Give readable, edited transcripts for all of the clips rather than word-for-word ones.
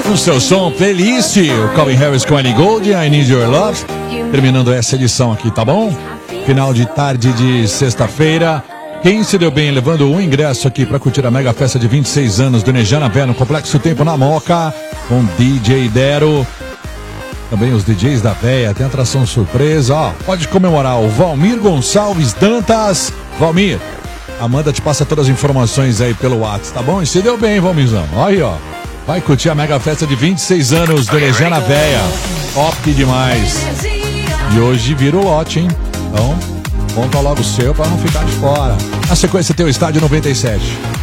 O seu som playlist, o Calvin Harris com Ellie Goulding, I Need Your Love. Terminando essa edição aqui, tá bom? Final de tarde de sexta-feira. Quem se deu bem levando um ingresso aqui para curtir a mega festa de 26 anos do Nejana Vé no Complexo Tempo na Moca, com DJ Dero. Também os DJs da Véia, tem atração surpresa. Ó, pode comemorar o Valmir Gonçalves Dantas. Valmir, Amanda te passa todas as informações aí pelo WhatsApp, tá bom? E se deu bem, Valmirzão. Olha aí, ó. Vai curtir a mega festa de 26 anos do Nejana Véia. Top demais. E hoje vira o lote, hein? Então, monta logo o seu pra não ficar de fora. Na sequência tem o Estádio 97.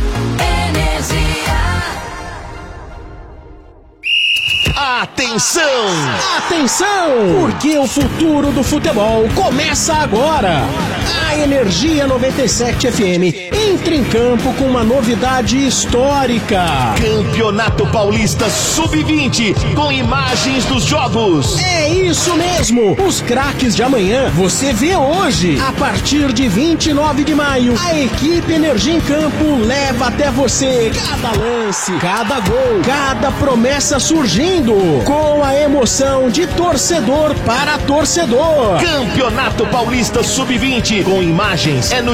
Atenção! Atenção! Porque o futuro do futebol começa agora. A Energia 97 FM entra em campo com uma novidade histórica. Campeonato Paulista Sub-20 com imagens dos jogos. É isso mesmo! Os craques de amanhã você vê hoje. A partir de 29 de maio, a equipe Energia em Campo leva até você cada lance, cada gol, cada promessa surgindo. Com a emoção de torcedor para torcedor. Campeonato Paulista Sub-20 com imagens é no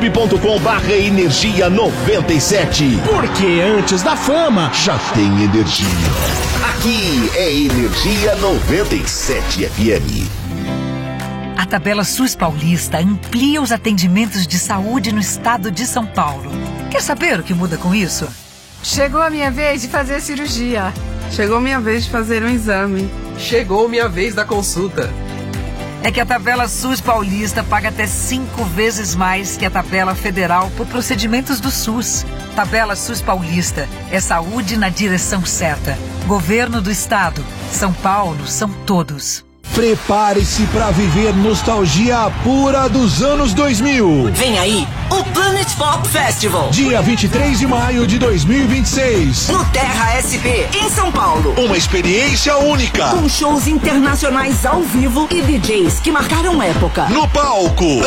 youtube.com/energia97. Porque antes da fama já tem energia. Aqui é Energia 97 FM. A tabela SUS Paulista amplia os atendimentos de saúde no estado de São Paulo. Quer saber o que muda com isso? Chegou a minha vez de fazer a cirurgia. Chegou minha vez de fazer um exame. Chegou minha vez da consulta. É que a tabela SUS Paulista paga até 5 vezes mais que a tabela federal por procedimentos do SUS. Tabela SUS Paulista é saúde na direção certa. Governo do Estado. São Paulo são todos. Prepare-se para viver nostalgia pura dos anos 2000. Vem aí o Planet Pop Festival. Dia 23 de maio de 2026. No Terra SP, em São Paulo. Uma experiência única. Com shows internacionais ao vivo e DJs que marcaram época. No palco,